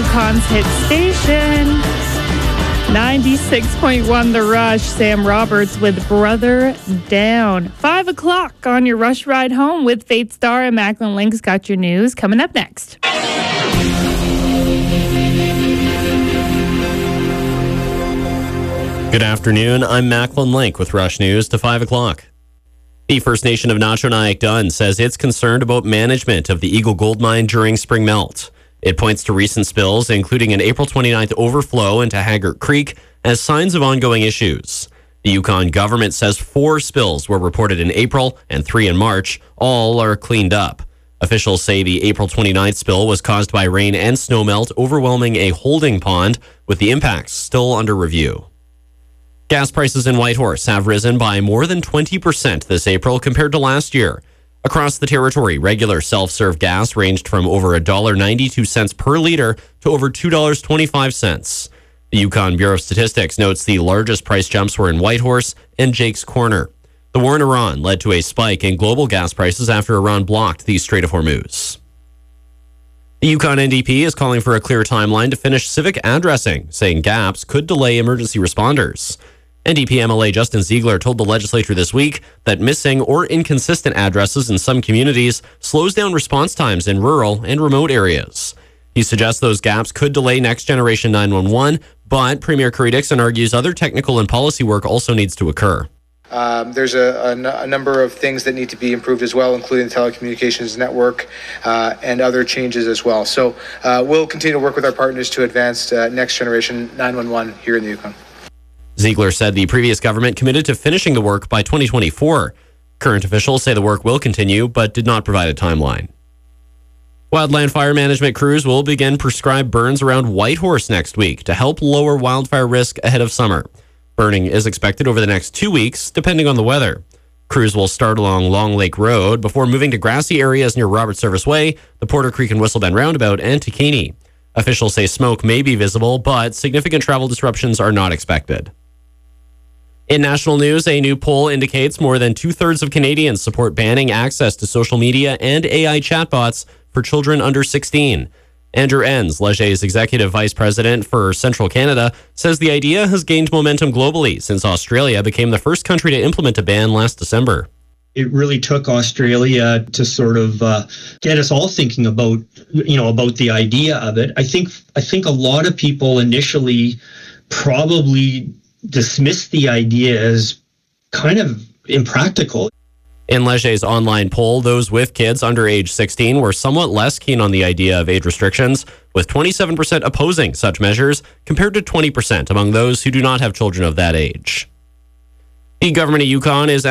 Yukon's hit station. 96.1 The Rush. Sam Roberts with Brother Down. 5 o'clock on your Rush Ride Home with Faith Starr and Macklin Link's got your news coming up next. Good afternoon. I'm Macklin Link with Rush News to 5 o'clock. The First Nation of Nacho Dun says it's concerned about management of the Eagle Gold Mine during spring melt. It points to recent spills, including an April 29th overflow into Haggart Creek, as signs of ongoing issues. The Yukon government says 4 spills were reported in April and 3 in March. All are cleaned up. Officials say the April 29th spill was caused by rain and snowmelt overwhelming a holding pond, with the impacts still under review. Gas prices in Whitehorse have risen by more than 20% this April compared to last year. Across the territory, regular self-serve gas ranged from over $1.92 per litre to over $2.25. The Yukon Bureau of Statistics notes the largest price jumps were in Whitehorse and Jake's Corner. The war in Iran led to a spike in global gas prices after Iran blocked the Strait of Hormuz. The Yukon NDP is calling for a clear timeline to finish civic addressing, saying gaps could delay emergency responders. NDP MLA Justin Ziegler told the legislature this week that missing or inconsistent addresses in some communities slows down response times in rural and remote areas. He suggests those gaps could delay Next Generation 911, but Premier Currie Dixon argues other technical and policy work also needs to occur. There's a number of things that need to be improved as well, including the telecommunications network and other changes as well. So we'll continue to work with our partners to advance Next Generation 911 here in the Yukon. Ziegler said the previous government committed to finishing the work by 2024. Current officials say the work will continue, but did not provide a timeline. Wildland fire management crews will begin prescribed burns around Whitehorse next week to help lower wildfire risk ahead of summer. Burning is expected over the next 2 weeks, depending on the weather. Crews will start along Long Lake Road before moving to grassy areas near Robert Service Way, the Porter Creek and Whistle Bend Roundabout, and Takini. Officials say smoke may be visible, but significant travel disruptions are not expected. In national news, a new poll indicates more than 2/3 of Canadians support banning access to social media and AI chatbots for children under 16. Andrew Enns, Leger's executive vice president for Central Canada, says the idea has gained momentum globally since Australia became the first country to implement a ban last December. It really took Australia to sort of get us all thinking about the idea of it. I think a lot of people initially probably dismissed the idea as kind of impractical. In Leger's online poll, those with kids under age 16 were somewhat less keen on the idea of age restrictions, with 27% opposing such measures compared to 20% among those who do not have children of that age. The government of Yukon is